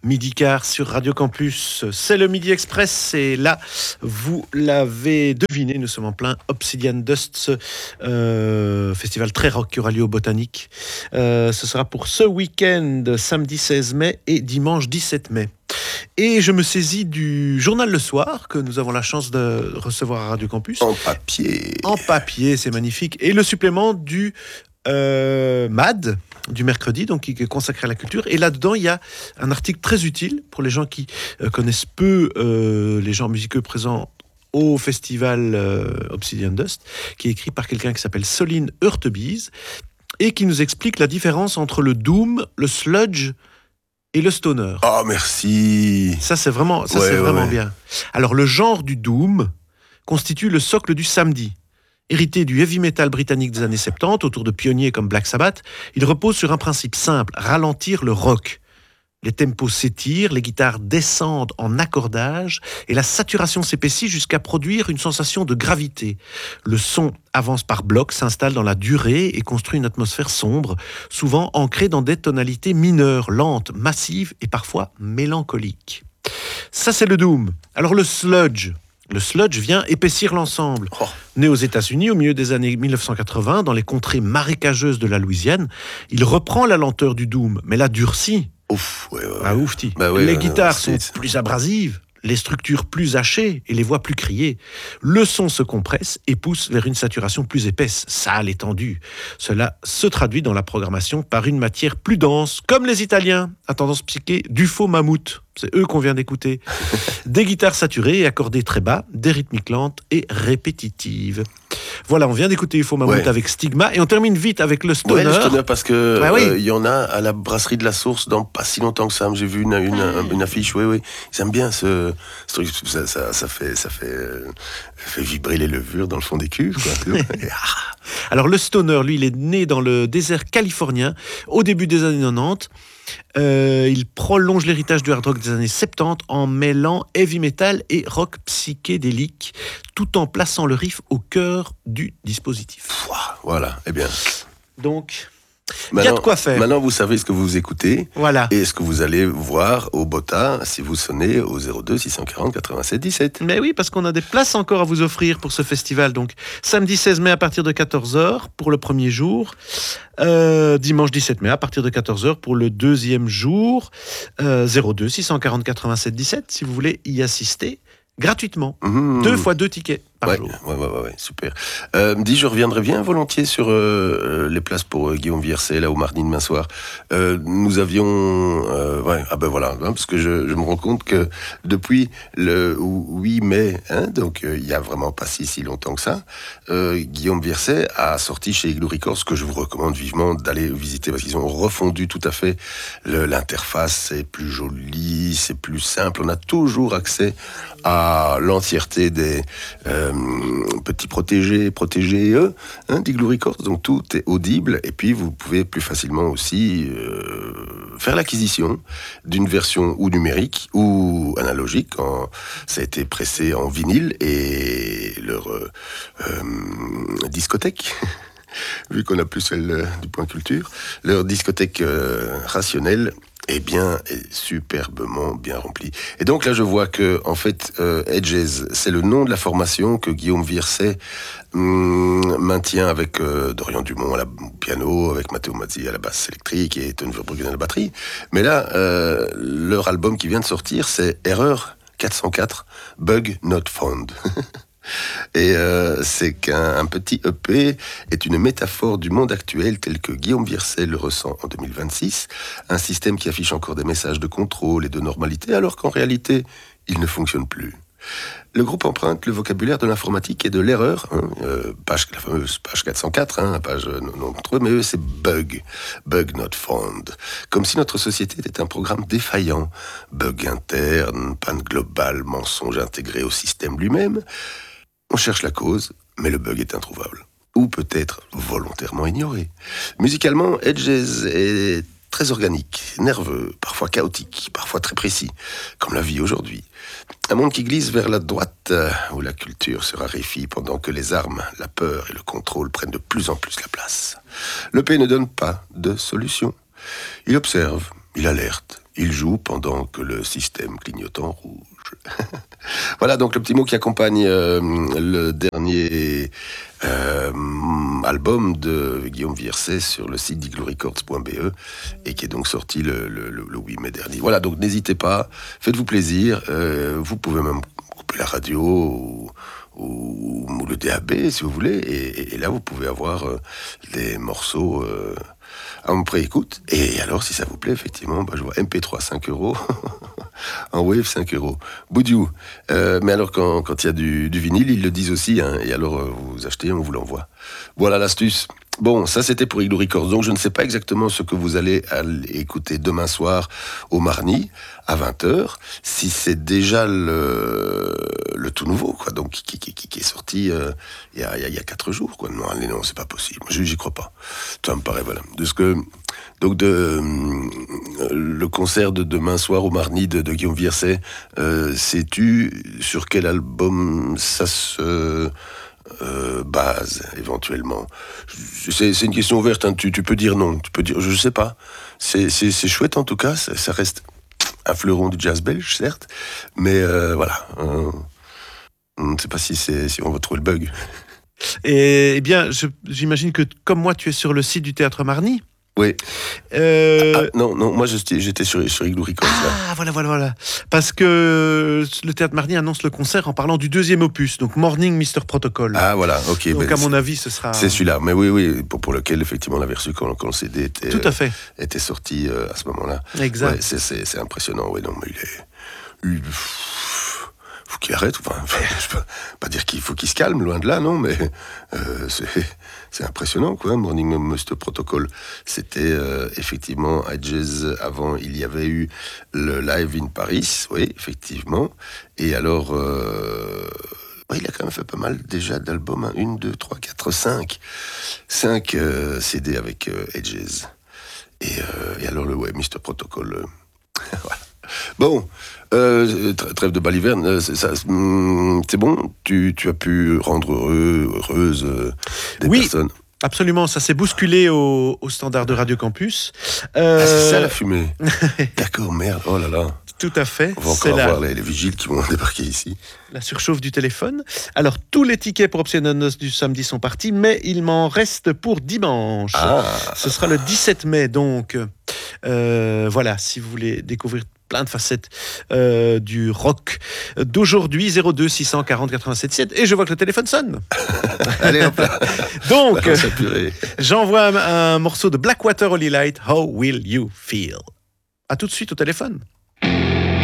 Midi quart sur Radio Campus, c'est le Midi Express et là, vous l'avez deviné, nous sommes en plein Obsidian Dust, festival très rock qui aura lieu au Botanique. Ce sera pour ce week-end, samedi 16 mai et dimanche 17 mai. Et je me saisis du journal Le Soir, que nous avons la chance de recevoir à Radio Campus. En papier. En papier, c'est magnifique. Et le supplément du MAD, du mercredi, donc qui est consacré à la culture. Et là-dedans, il y a un article très utile pour les gens qui connaissent peu les genres musicaux présents au festival Obsidian Dust, qui est écrit par quelqu'un qui s'appelle Soline Hurtebise et qui nous explique la différence entre le doom, le sludge et le stoner. Oh, merci. Ça, c'est vraiment bien. Alors, le genre du doom constitue le socle du samedi. Hérité du heavy metal britannique des années 70, autour de pionniers comme Black Sabbath, il repose sur un principe simple, ralentir le rock. Les tempos s'étirent, les guitares descendent en accordage et la saturation s'épaissit jusqu'à produire une sensation de gravité. Le son avance par blocs, s'installe dans la durée et construit une atmosphère sombre, souvent ancrée dans des tonalités mineures, lentes, massives et parfois mélancoliques. Ça, c'est le doom. Alors le sludge. Le sludge vient épaissir l'ensemble. Né aux États-Unis au milieu des années 1980, dans les contrées marécageuses de la Louisiane, il reprend la lenteur du doom, mais la durcit. Ouf, ouais. Ah, oufti. Les guitares sont plus abrasives, les structures plus hachées et les voix plus criées. Le son se compresse et pousse vers une saturation plus épaisse, sale et tendue. Cela se traduit dans la programmation par une matière plus dense, comme les Italiens, à tendance psyché du faux mammouth. C'est eux qu'on vient d'écouter. Des guitares saturées et accordées très bas, des rythmiques lentes et répétitives. Voilà, on vient d'écouter UFO Mammouth avec Stigma et on termine vite avec le stoner. Ouais, le stoner parce que y en a à la brasserie de la Source dans pas si longtemps que ça. J'ai vu une affiche. Oui. Ils aiment bien ce truc. Ça fait vibrer les levures dans le fond des cuves. Alors le stoner, lui, il est né dans le désert californien au début des années 90. Il prolonge l'héritage du hard rock des années 70 en mêlant heavy metal et rock psychédélique, tout en plaçant le riff au cœur du dispositif. Voilà, eh bien. Donc, il y a de quoi faire. Maintenant, vous savez ce que vous écoutez. Voilà. Et ce que vous allez voir au Bota si vous sonnez au 02 640 87 17. Mais oui, parce qu'on a des places encore à vous offrir pour ce festival. Donc, samedi 16 mai à partir de 14h pour le premier jour. Dimanche 17 mai à partir de 14h pour le deuxième jour. 02 640 87 17 si vous voulez y assister gratuitement. 2 fois 2 tickets par jour. Ouais, super. Je reviendrai bien volontiers sur les places pour Guillaume Vierset, là, au mardi demain soir. Nous avions... parce que je me rends compte que depuis le 8 mai, donc il y a vraiment pas si longtemps que ça, Guillaume Vierset a sorti chez Igloo Records, que je vous recommande vivement d'aller visiter, parce qu'ils ont refondu tout à fait l'interface, c'est plus joli, c'est plus simple, on a toujours accès à l'entièreté des petits protégés d'Igloo Records, donc tout est audible, et puis vous pouvez plus facilement aussi faire l'acquisition d'une version ou numérique ou analogique, ça a été pressé en vinyle, et leur discothèque vu qu'on n'a plus celle du Point Culture, leur discothèque rationnelle est superbement bien remplie. Et donc là, je vois que, en fait, Edges, c'est le nom de la formation que Guillaume Vierset maintient avec Dorian Dumont au piano, avec Matteo Mazzi à la basse électrique et Tony Verbruggen à la batterie. Mais là, leur album qui vient de sortir, c'est Erreur 404, Bug Not Found. Et c'est qu'un petit EP est une métaphore du monde actuel tel que Guillaume Vierset le ressent en 2026, un système qui affiche encore des messages de contrôle et de normalité alors qu'en réalité il ne fonctionne plus. Le groupe emprunte le vocabulaire de l'informatique et de l'erreur, la fameuse page 404, page non contrôlée, mais eux c'est bug not found, comme si notre société était un programme défaillant, bug interne, panne globale, mensonge intégré au système lui-même. On cherche la cause, mais le bug est introuvable. Ou peut-être volontairement ignoré. Musicalement, Edges est très organique, nerveux, parfois chaotique, parfois très précis, comme la vie aujourd'hui. Un monde qui glisse vers la droite, où la culture se raréfie pendant que les armes, la peur et le contrôle prennent de plus en plus la place. Le P ne donne pas de solution. Il observe, il alerte. Il joue pendant que le système clignote en rouge. Voilà donc le petit mot qui accompagne le dernier album de Guillaume Vierset sur le site d'iglorecords.be et qui est donc sorti le 8 mai dernier. Voilà, donc n'hésitez pas, faites-vous plaisir. Vous pouvez même couper la radio ou le DAB si vous voulez. Et là, vous pouvez avoir des morceaux en pré-écoute. Et alors, si ça vous plaît, effectivement, je vois MP3 5 €, en Wave 5 €. Boudiou. Mais alors, quand il y a du vinyle, ils le disent aussi. Hein, et alors, vous achetez, on vous l'envoie. Voilà l'astuce. Bon, ça c'était pour Igloo Records. Donc je ne sais pas exactement ce que vous allez écouter demain soir au Marny à 20h. Si c'est déjà le tout nouveau, quoi. Donc qui est sorti il y a 4 jours, quoi. Non, c'est pas possible. J'y crois pas. Ça me paraît voilà. Le concert de demain soir au Marny de Guillaume Vierset, sais-tu sur quel album ça se base éventuellement? C'est une question ouverte, hein. Tu peux dire non, tu peux dire je sais pas. C'est chouette en tout cas, ça reste un fleuron du jazz belge certes, mais voilà, on ne sait pas si on va trouver le bug. Et eh bien, j'imagine que comme moi, tu es sur le site du Théâtre Marny. Oui. Non, moi j'étais sur Igloo Records. Ah, voilà. Parce que le Théâtre Marny annonce le concert en parlant du 2e opus, donc Morning Mr. Protocol. Ah, voilà, ok. Donc à mon avis, ce sera... C'est celui-là, mais oui, pour lequel effectivement on l'avait reçu quand le CD était, tout à fait. Était sorti à ce moment-là. Exact. Ouais, c'est impressionnant, oui, non, mais il faut qu'il arrête, enfin, je peux pas dire qu'il faut qu'il se calme, loin de là, non, mais c'est impressionnant, quoi. Morning Mr. Protocol, c'était effectivement à Jazz. Avant, il y avait eu le Live in Paris, oui, effectivement, et alors il a quand même fait pas mal déjà d'albums, hein. 1, 2, 3, 4, 5 CD avec Edges, et alors le Mr. Protocol, voilà. Bon, trêve de baliverne, c'est bon, tu as pu rendre heureuse des personnes. Absolument, ça s'est bousculé au standard de Radio Campus. C'est ça la fumée. D'accord, merde, oh là là. Tout à fait. On va encore avoir les vigiles qui vont débarquer ici. La surchauffe du téléphone. Alors, tous les tickets pour Option Noce du samedi sont partis, mais il m'en reste pour dimanche. Ce sera le 17 mai, donc. Voilà, si vous voulez découvrir plein de facettes du rock d'aujourd'hui, 02 640 87 7, et je vois que le téléphone sonne. Allez hop là. Donc, j'envoie un morceau de Blackwater Holy Light, How Will You Feel? À tout de suite au téléphone.